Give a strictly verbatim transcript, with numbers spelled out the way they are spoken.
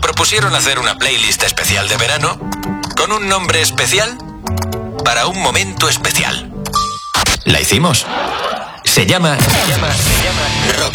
propusieron hacer una playlist especial de verano con un nombre especial para un momento especial. La hicimos. Se llama... Se llama... Se llama... Rock